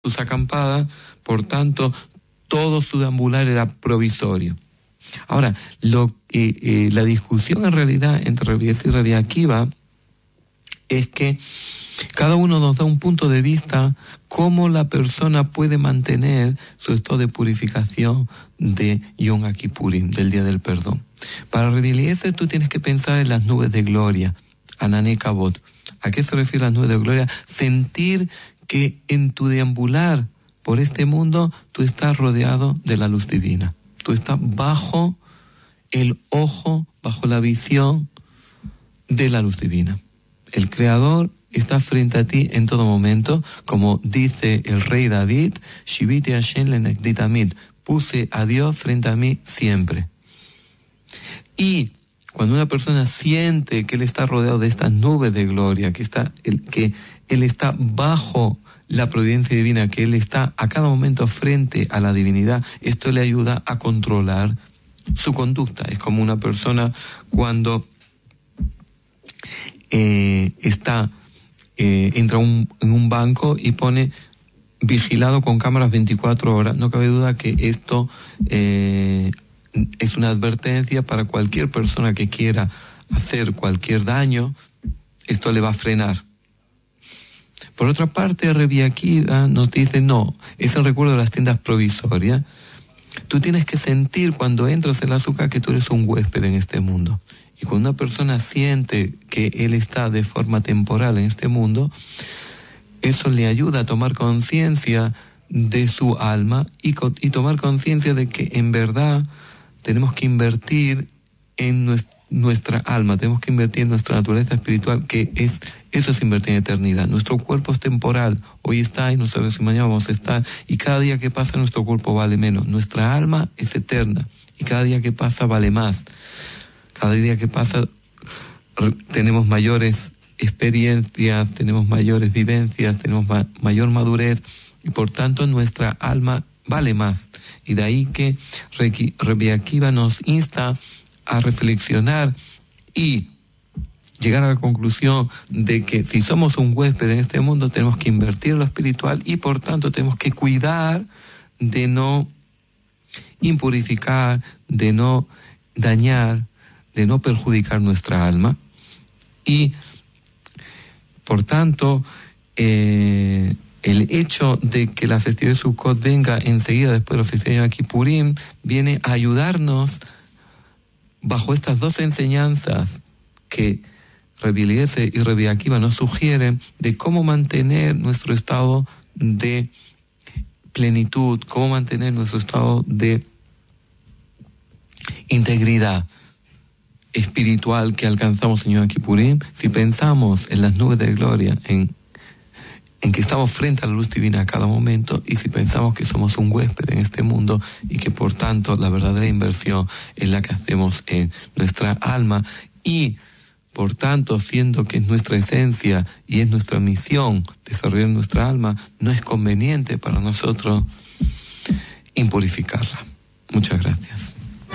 sus acampadas, por tanto, todo su deambular era provisorio. Ahora, la discusión en realidad entre Rabbi Eliezer y Rabbi Akiva es que cada uno nos da un punto de vista cómo la persona puede mantener su estado de purificación de Yom Kippurim, del Día del Perdón. Para Rabbi Eliezer tú tienes que pensar en las nubes de gloria, Anané Kavod. ¿A qué se refiere las nubes de gloria? Sentir que en tu deambular por este mundo tú estás rodeado de la luz divina. Tú estás bajo el ojo, bajo la visión de la luz divina. El Creador está frente a ti en todo momento, como dice el rey David, Shiviti Hashem lenegdi tamid, puse a Dios frente a mí siempre. Y cuando una persona siente que él está rodeado de estas nubes de gloria, que él está bajo la providencia divina, que él está a cada momento frente a la divinidad, esto le ayuda a controlar su conducta. Es como una persona cuando entra en un banco y pone vigilado con cámaras 24 horas. No cabe duda que esto es una advertencia para cualquier persona que quiera hacer cualquier daño. Esto le va a frenar. Por otra parte, Rabbi Akiva nos dice, no, es el recuerdo de las tiendas provisorias. Tú tienes que sentir cuando entras en la azúcar que tú eres un huésped en este mundo. Y cuando una persona siente que él está de forma temporal en este mundo, eso le ayuda a tomar conciencia de su alma y tomar conciencia de que en verdad tenemos que invertir en nuestra alma, tenemos que invertir en nuestra naturaleza espiritual, eso es invertir en eternidad. Nuestro cuerpo es temporal, hoy está y no sabemos si mañana vamos a estar, y cada día que pasa nuestro cuerpo vale menos. Nuestra alma es eterna y cada día que pasa vale más. Cada día que pasa tenemos mayores experiencias, tenemos mayores vivencias, tenemos mayor madurez y por tanto nuestra alma vale más. Y de ahí que Rabbi Akiva nos insta a reflexionar y llegar a la conclusión de que si somos un huésped en este mundo tenemos que invertir en lo espiritual y por tanto tenemos que cuidar de no impurificar, de no dañar, de no perjudicar nuestra alma. Y por tanto el hecho de que la festividad de Sukkot venga enseguida después de la festividad de Kippurim viene a ayudarnos bajo estas dos enseñanzas que Rabbi Eliezer y Rabbi Akiva nos sugieren de cómo mantener nuestro estado de plenitud, cómo mantener nuestro estado de integridad espiritual que alcanzamos en Yom Kippurim. Si pensamos en las nubes de gloria, en que estamos frente a la luz divina a cada momento, y si pensamos que somos un huésped en este mundo y que por tanto la verdadera inversión es la que hacemos en nuestra alma, y por tanto siendo que es nuestra esencia y es nuestra misión desarrollar nuestra alma, no es conveniente para nosotros impurificarla. Muchas gracias.